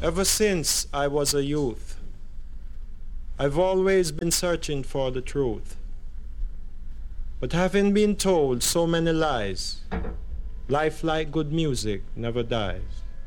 Ever since I was a youth, I've always been searching for the truth. But having been told so many lies, life like good music never dies.